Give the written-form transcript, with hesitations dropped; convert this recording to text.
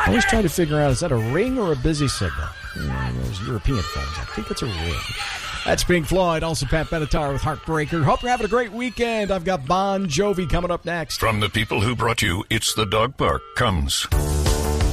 always try to figure out, is that a ring or a busy signal? Those European phones, I think it's a ring. That's Pink Floyd, also Pat Benatar with Heartbreaker. Hope you're having a great weekend. I've got Bon Jovi coming up next. From the people who brought you It's the Dog Park comes